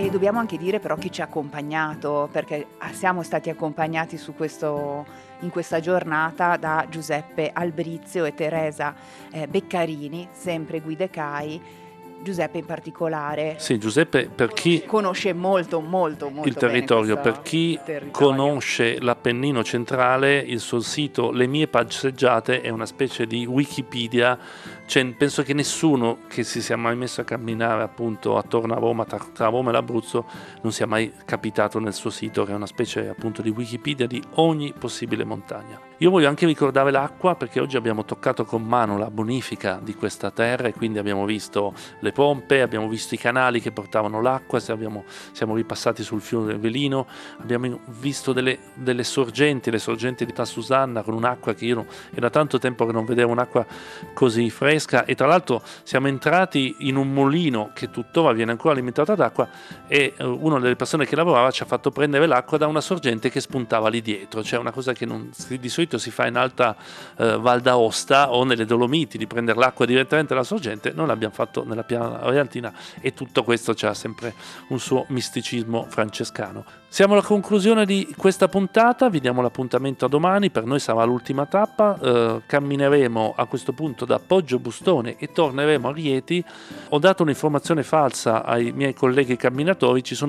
E dobbiamo anche dire però chi ci ha accompagnato, perché siamo stati accompagnati in questa giornata da Giuseppe Albrizio e Teresa Beccarini, sempre Guide CAI. Giuseppe in particolare Sì, Giuseppe, per chi conosce molto il bene territorio, questo per chi territorio. conosce l'Appennino centrale, il suo sito Le mie passeggiate è una specie di Wikipedia. Penso che nessuno che si sia mai messo a camminare appunto attorno a Roma, tra Roma e l'Abruzzo, non sia mai capitato nel suo sito, che è una specie appunto di Wikipedia di ogni possibile montagna. Io voglio anche ricordare l'acqua, perché oggi abbiamo toccato con mano la bonifica di questa terra e quindi abbiamo visto le pompe, abbiamo visto i canali che portavano l'acqua, siamo ripassati sul fiume Velino, abbiamo visto delle sorgenti, le sorgenti di Tassusanna, con un'acqua che io era tanto tempo che non vedevo un'acqua così fresca, e tra l'altro siamo entrati in un mulino che tuttora viene ancora alimentato d'acqua, e una delle persone che lavorava ci ha fatto prendere l'acqua da una sorgente che spuntava lì dietro, cioè una cosa che di solito si fa in alta Val d'Aosta o nelle Dolomiti, di prendere l'acqua direttamente dalla sorgente. Noi l'abbiamo fatto nella piana Realtina, e tutto questo c'ha sempre un suo misticismo francescano. Siamo alla conclusione di questa puntata, vi diamo l'appuntamento a domani, per noi sarà l'ultima tappa, cammineremo a questo punto da Poggio Bustone e torneremo a Rieti. Ho dato un'informazione falsa ai miei colleghi camminatori, ci sono